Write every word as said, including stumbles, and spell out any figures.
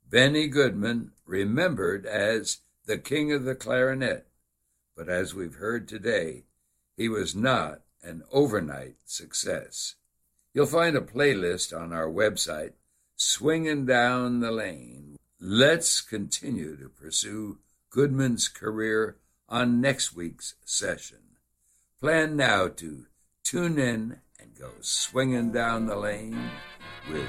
Benny Goodman, remembered as the king of the clarinet, but as we've heard today, he was not an overnight success. You'll find a playlist on our website, Swingin' Down the Lane. Let's continue to pursue Goodman's career on next week's session. Plan now to tune in and go swinging down the lane with